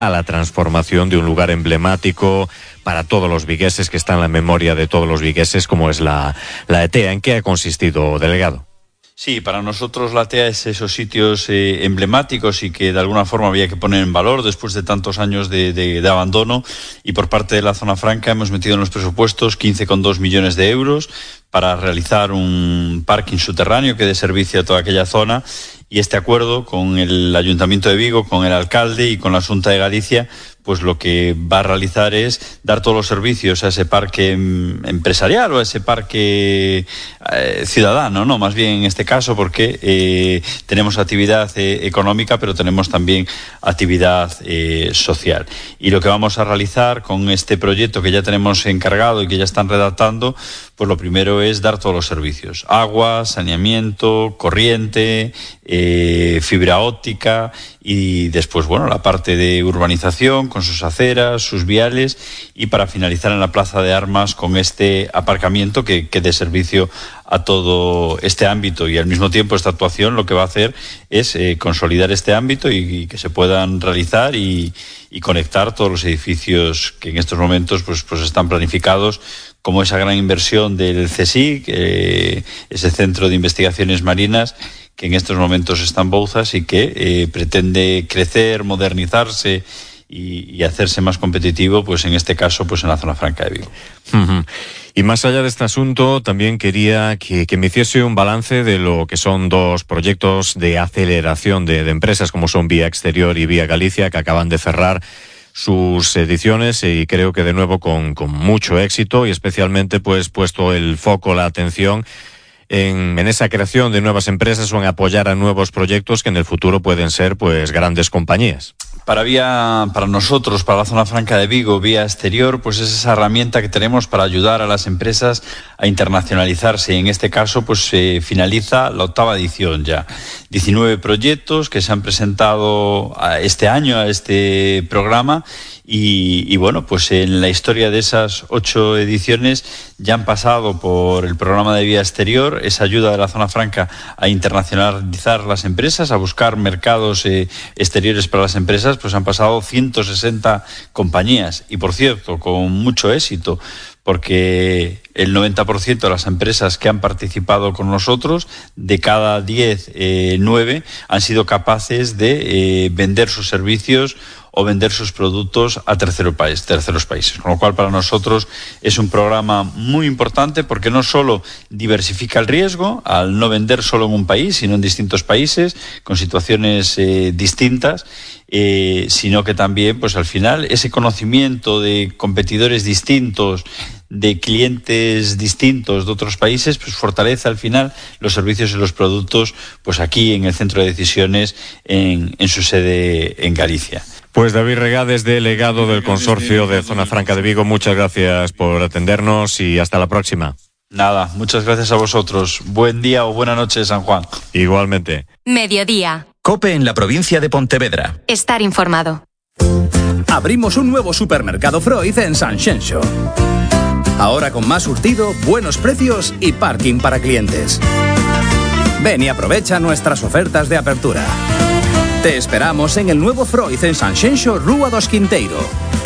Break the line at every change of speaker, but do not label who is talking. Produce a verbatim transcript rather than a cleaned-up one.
a la transformación de un lugar emblemático para todos los vigueses, que está en la memoria de todos los vigueses, como es la, la ETEA. ¿En qué ha consistido, delegado?
Sí, para nosotros la ETEA es esos sitios eh, emblemáticos y que de alguna forma había que poner en valor después de tantos años de, de, de abandono, y por parte de la Zona Franca hemos metido en los presupuestos quince coma dos millones de euros para realizar un parking subterráneo que dé servicio a toda aquella zona, y este acuerdo con el Ayuntamiento de Vigo, con el alcalde y con la Xunta de Galicia, pues lo que va a realizar es dar todos los servicios a ese parque empresarial o a ese parque eh, ciudadano, ¿no? Más bien en este caso, porque eh, tenemos actividad eh, económica, pero tenemos también actividad eh, social. Y lo que vamos a realizar con este proyecto que ya tenemos encargado y que ya están redactando, pues lo primero es dar todos los servicios: agua, saneamiento, corriente, eh, fibra óptica, y después, bueno, la parte de urbanización con sus aceras, sus viales, y para finalizar en la Plaza de Armas con este aparcamiento que, que dé servicio a todo este ámbito. Y al mismo tiempo esta actuación lo que va a hacer es eh, consolidar este ámbito y, y que se puedan realizar y, y conectar todos los edificios que en estos momentos pues, pues están planificados, como esa gran inversión del CSIC, eh, ese Centro de Investigaciones Marinas, que en estos momentos está en Bouzas y que eh, pretende crecer, modernizarse y, y hacerse más competitivo, pues en este caso, pues en la Zona Franca de Vigo.
Uh-huh. Y más allá de este asunto, también quería que, que me hiciese un balance de lo que son dos proyectos de aceleración de, de empresas, como son Vía Exterior y Vía Galicia, que acaban de cerrar sus ediciones, y creo que de nuevo con, con mucho éxito, y especialmente pues puesto el foco, la atención en, en esa creación de nuevas empresas o en apoyar a nuevos proyectos que en el futuro pueden ser pues grandes compañías.
Para Vía, para nosotros, para la Zona Franca de Vigo, Vía Exterior, pues es esa herramienta que tenemos para ayudar a las empresas a internacionalizarse. En este caso, pues se eh, finaliza la octava edición ya. diecinueve proyectos que se han presentado a este año a este programa. Y, y bueno, pues en la historia de esas ocho ediciones ya han pasado por el programa de Vía Exterior, esa ayuda de la Zona Franca a internacionalizar las empresas, a buscar mercados eh, exteriores para las empresas, pues han pasado ciento sesenta compañías, y por cierto, con mucho éxito, porque el noventa por ciento de las empresas que han participado con nosotros, de cada diez, eh, nueve han sido capaces de eh, vender sus servicios o vender sus productos a tercero país, terceros países. Con lo cual, para nosotros es un programa muy importante, porque no solo diversifica el riesgo al no vender solo en un país, sino en distintos países, con situaciones eh, distintas, eh, sino que también, pues al final, ese conocimiento de competidores distintos, de clientes distintos de otros países, pues fortalece al final los servicios y los productos, pues aquí en el centro de decisiones, en, en su sede en Galicia.
Pues David Regades, delegado del Consorcio de Zona Franca de Vigo, muchas gracias por atendernos y hasta la próxima.
Nada, muchas gracias a vosotros. Buen día o buena noche, San Juan.
Igualmente.
Mediodía.
COPE en la provincia de Pontevedra.
Estar informado.
Abrimos un nuevo supermercado Freud en Sanxenxo. Ahora con más surtido, buenos precios y parking para clientes. Ven y aprovecha nuestras ofertas de apertura. Te esperamos en el nuevo Freud en Sanxenxo, Rúa dos Quinteiro.